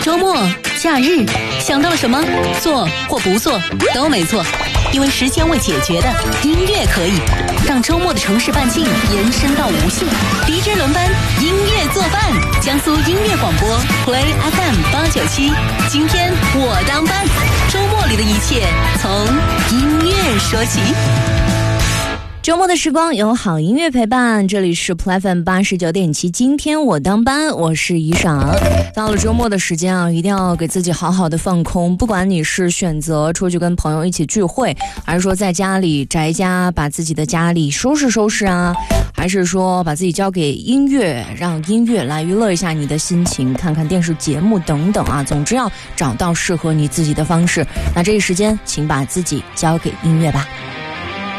周末、假日，想到了什么？做或不做都没错，因为时间未解决的音乐可以让周末的城市半径延伸到无限。DJ 轮班，音乐作伴，江苏音乐广播 Play FM 897，今天我当班，周末里的一切从音乐说起。 周末的时光有好音乐陪伴，这里是 Play FM 89.7，今天我当班，我是怡赏。到了周末的时间啊，一定要给自己好好的放空，不管你是选择出去跟朋友一起聚会，还是说在家里宅家把自己的家里收拾收拾啊，还是说把自己交给音乐，让音乐来娱乐一下你的心情，看看电视节目等等啊，总之要找到适合你自己的方式。那这一时间请把自己交给音乐吧。